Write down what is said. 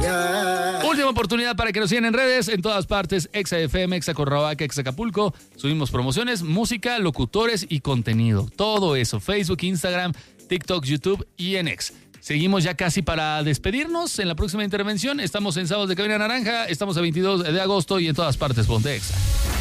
Última oportunidad para que nos sigan en redes, en todas partes, Exa FM, Exa Cuernavaca, Exa Acapulco. Subimos promociones, música, locutores y contenido. Todo eso, Facebook, Instagram, TikTok, YouTube y en X. Seguimos ya casi para despedirnos. En la próxima intervención estamos en Sábados de Cabina Naranja, estamos a 22 de agosto y en todas partes, ponte Exa.